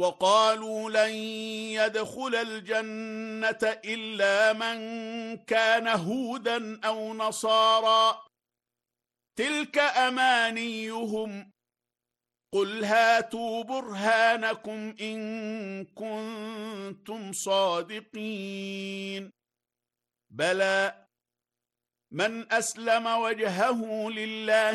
وقالوا لن يدخل الجنة إلا من كان هودا أو نصارى تلك أمانيهم قل هاتوا برهانكم إن كنتم صادقين بلى من أسلم وجهه لله